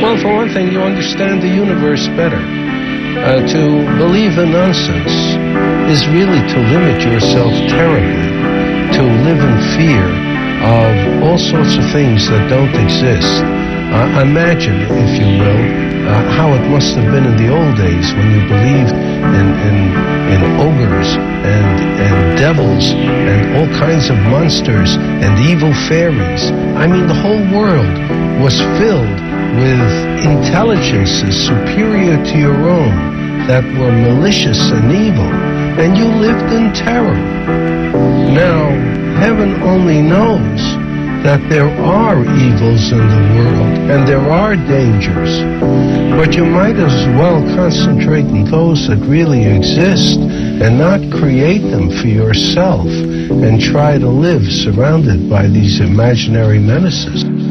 Well, for one thing, you understand the universe better. To believe in nonsense is really to limit yourself terribly, to live in fear of all sorts of things that don't exist. Imagine, if you will, how it must have been in the old days when you believed in ogres and devils and all kinds of monsters and evil fairies. I mean, the whole world was filled with intelligences superior to your own that were malicious and evil, and you lived in terror. Now, heaven only knows that there are evils in the world and there are dangers, but you might as well concentrate on those that really exist and not create them for yourself and try to live surrounded by these imaginary menaces.